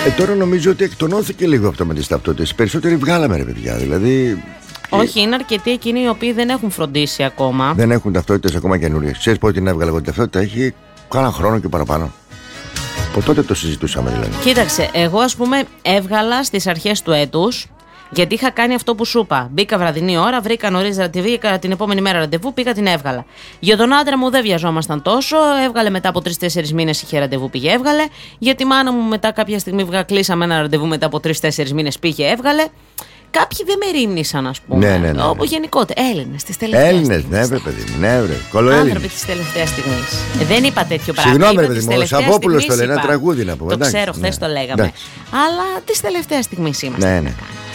Τώρα νομίζω ότι εκτονώθηκε λίγο αυτό με τις ταυτότητες. Περισσότεροι βγάλαμε, ρε παιδιά. Δηλαδή. Όχι, είναι αρκετοί εκείνοι οι οποίοι δεν έχουν φροντίσει ακόμα. Δεν έχουν ταυτότητες ακόμα καινούριες. Ξέρεις πότε την έβγαλα εγώ την ταυτότητα? Έχει κάνα χρόνο και παραπάνω. Από τότε το συζητούσαμε δηλαδή. Κοίταξε, εγώ ας πούμε έβγαλα στις αρχές του έτους. Γιατί είχα κάνει αυτό που σου είπα. Μπήκα βραδινή ώρα, βρήκα νωρίς ραντεβού, την επόμενη μέρα ραντεβού, πήγα την έβγαλα. Για τον άντρα μου δεν βιαζόμασταν τόσο. Έβγαλε μετά από 3-4 μήνες, είχε ραντεβού, πήγε, έβγαλε. Για τη μάνα μου μετά κάποια στιγμή κλείσαμε ένα ραντεβού, μετά από 3-4 μήνες πήγε, έβγαλε. Κάποιοι δεν με ρίμνησαν, ας πούμε. Ναι. Γενικότερα. Έλληνες της τελευταίας Έλληνες, στιγμής. ναι, παιδί μου. Ναι, βρε. Κολοέλληνες. Άνθρωποι της τελευταίας στιγμής. Δεν είπα τέτοιο πράγμα. Συγγνώμη, ρε παιδί μου. Ο Σαββόπουλος το λέει, ένα τραγούδι να πούμε. Το ξέρω, χθες το λέγαμε. Αλλά της τελευταίας στιγμής είμαστε. Ναι.